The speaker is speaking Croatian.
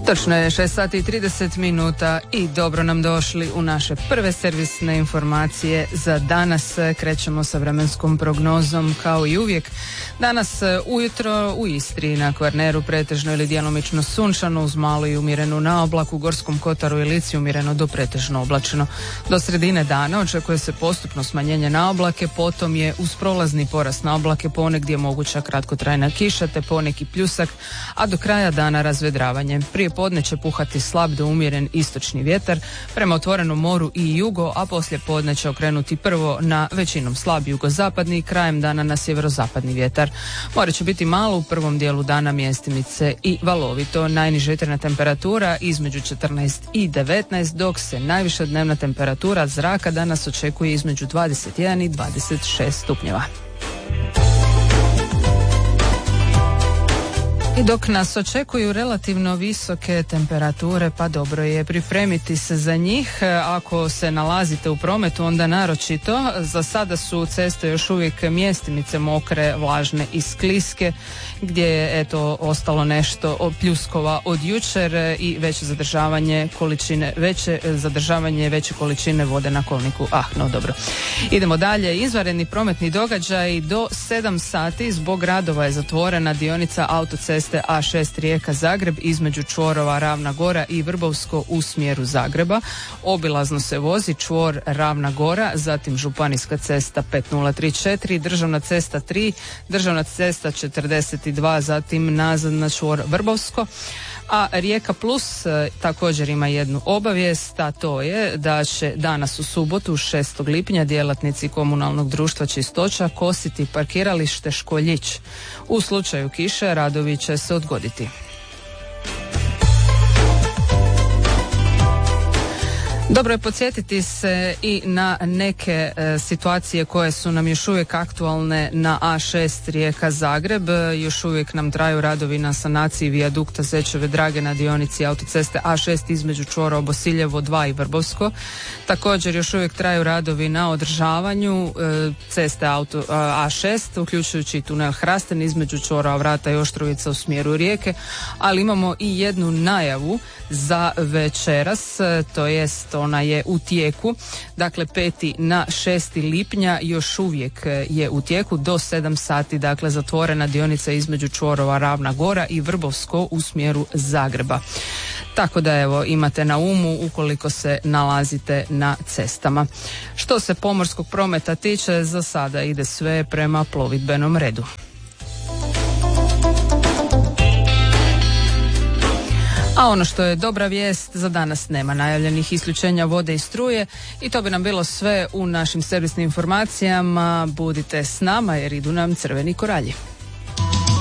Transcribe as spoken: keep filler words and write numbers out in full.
Točno je šest sati i trideset minuta i dobro nam došli u naše prve servisne informacije za danas. Krećemo sa vremenskom prognozom kao i uvijek. Danas ujutro u Istri na Kvarneru pretežno ili djelomično sunčano uz malo i umjerenu naoblak, u Gorskom Kotaru i Lici umjereno do pretežno oblačno. Do sredine dana očekuje se postupno smanjenje naoblake, potom je uz prolazni porast naoblake ponegdje moguća kratkotrajna kiša te poneki pljusak, a do kraja dana razvedravanje. Prije podne će puhati slab do umjeren istočni vjetar prema otvorenom moru i jugo, a poslije podne će okrenuti prvo na većinom slab jugozapadni, krajem dana na sjeverozapadni vjetar. More će biti malo, u prvom dijelu dana mjestimice i valovito. Najniža jutarnja temperatura između četrnaest i devetnaest, dok se najviša dnevna temperatura zraka danas očekuje između dvadeset jedan i dvadeset šest stupnjeva. I dok nas očekuju relativno visoke temperature, pa dobro je pripremiti se za njih. Ako se nalazite u prometu, onda naročito. Za sada su ceste još uvijek mjestimice mokre, vlažne i skliske, gdje je eto ostalo nešto pljuskova od jučer i veće zadržavanje količine, veće zadržavanje veće količine vode na kolniku. Ah, no dobro. Idemo dalje. Izvanredni prometni događaj do sedam sati zbog radova je zatvorena dionica autoceste A šest Rijeka-Zagreb između čvorova Ravna Gora i Vrbovsko u smjeru Zagreba. Obilazno se vozi čvor Ravna Gora, zatim županijska cesta pet nula tri četiri, državna cesta tri, državna cesta četrdeset dva, zatim nazad na čvor Vrbovsko. A Rijeka Plus e, također ima jednu obavijest, a to je da će danas u subotu šestog lipnja djelatnici komunalnog društva Čistoća kositi parkiralište Školjić. U slučaju kiše radovi će se odgoditi. Dobro je podsjetiti se i na neke e, situacije koje su nam još uvijek aktualne na A šest Rijeka-Zagreb. Još uvijek nam traju radovi na sanaciji vijadukta Zečeve Drage na dionici autoceste A šest između čvora Bosiljevo dva i Vrbovsko. Također još uvijek traju radovi na održavanju e, ceste auto, A šest, uključujući tunel Hrasten između čvora Vrata i Oštrovica u smjeru Rijeke, ali imamo i jednu najavu za večeras, to jest ona je u tijeku, dakle peti na šesti lipnja još uvijek je u tijeku do sedam sati, dakle zatvorena dionica između čvorova Ravna Gora i Vrbovsko u smjeru Zagreba. Tako da evo imate na umu ukoliko se nalazite na cestama. Što se pomorskog prometa tiče, za sada ide sve prema plovidbenom redu. A ono što je dobra vijest, za danas nema najavljenih isključenja vode i struje i to bi nam bilo sve u našim servisnim informacijama. Budite s nama jer idu nam crveni koralji.